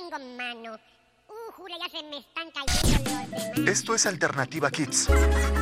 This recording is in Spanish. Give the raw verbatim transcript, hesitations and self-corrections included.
tengo mano. Uh, jura, ya se me están cayendo los demás. Esto es Alternativa Kids.